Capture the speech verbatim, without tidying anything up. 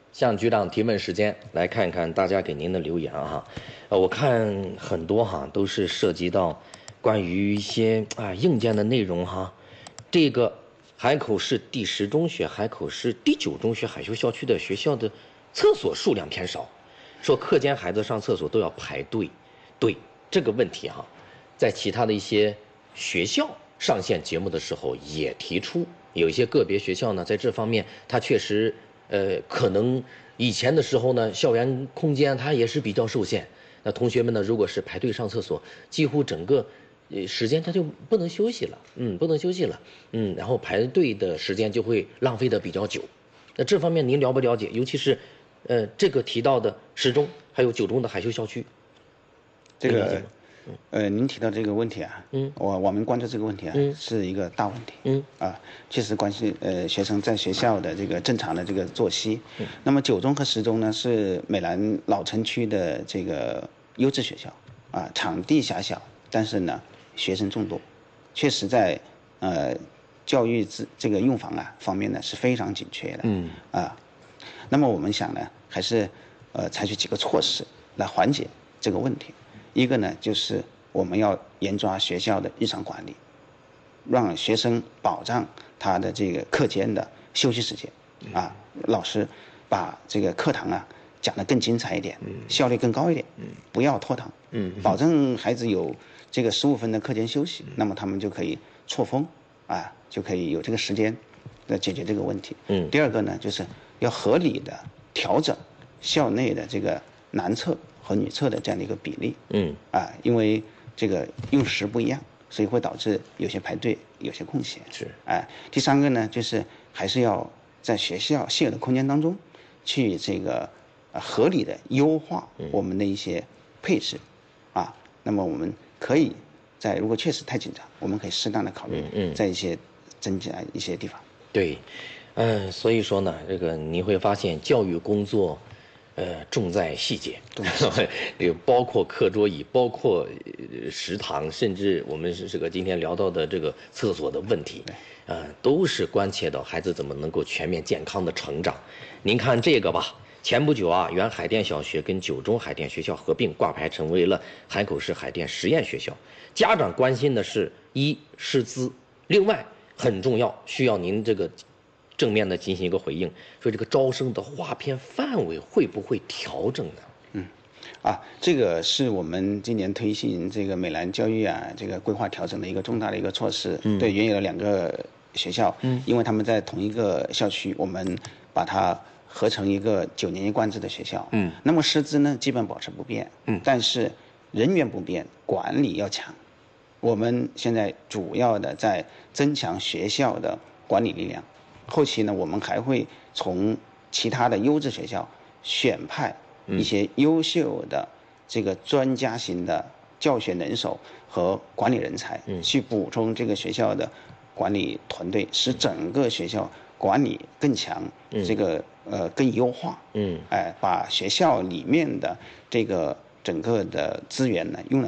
向局长提问时间，来看看大家给您的留言哈。呃，我看很多哈都是涉及到关于一些啊硬件的内容哈。这个海口市第十中学、海口市第九中学海修校区的学校的厕所数量偏少，说课间孩子上厕所都要排队。对这个问题哈，在其他的一些学校上线节目的时候也提出，有一些个别学校呢在这方面它确实。呃，可能以前的时候呢，校园空间它也是比较受限。那同学们呢，如果是排队上厕所，几乎整个呃时间他就不能休息了，嗯，不能休息了，嗯，然后排队的时间就会浪费的比较久。那这方面您了不了解？尤其是，呃，这个提到的十中还有九中的海修校区， 这个。呃，您提到这个问题啊，嗯，我我们关注这个问题啊，嗯，是一个大问题，嗯，啊，确实关系呃学生在学校的这个正常的这个作息。嗯，那么九中和十中呢是美兰老城区的这个优质学校，啊，场地狭小，但是呢学生众多，确实在呃教育资这个用房啊方面呢是非常紧缺的，嗯，啊，那么我们想呢还是呃采取几个措施来缓解这个问题。一个呢，就是我们要严抓学校的日常管理，让学生保障他的这个课间的休息时间，啊，老师把这个课堂啊讲得更精彩一点，效率更高一点，不要拖堂，保证孩子有这个十五分的课间休息，那么他们就可以错峰，啊，就可以有这个时间来解决这个问题。嗯，第二个呢，就是要合理的调整校内的这个男厕和女厕的这样的一个比例，嗯，啊，因为这个用时不一样，所以会导致有些排队，有些空闲。是，哎，第三个呢，就是还是要在学校现有的空间当中，去这个呃合理的优化我们的一些配置，嗯、啊，那么我们可以在如果确实太紧张，我们可以适当的考虑，嗯，在一些增加一些地方。 对，嗯，所以说呢，这个你会发现教育工作。呃，重在细节，这个包括课桌椅，包括食堂，甚至我们是这个今天聊到的这个厕所的问题，呃，都是关切到孩子怎么能够全面健康的成长。您看这个吧，前不久啊，原海淀小学跟九中海淀学校合并挂牌成为了海口市海淀实验学校。家长关心的是一师资，另外很重要，需要您这个。正面的进行一个回应，说这个招生的划片范围会不会调整呢？ 嗯，啊，这个是我们今年推行这个美兰教育啊，这个规划调整的一个重大的一个措施。嗯，对，原有的两个学校，嗯，因为他们在同一个校区，我们把它合成一个九年一贯制的学校。嗯，那么师资呢，基本保持不变。嗯，但是人员不变，管理要强。我们现在主要的在增强学校的管理力量。后期呢，我们还会从其他的优质学校选派一些优秀的这个专家型的教学人手和管理人才，去补充这个学校的管理团队，使整个学校管理更强，这个呃更优化。嗯，哎，把学校里面的这个整个的资源呢用了。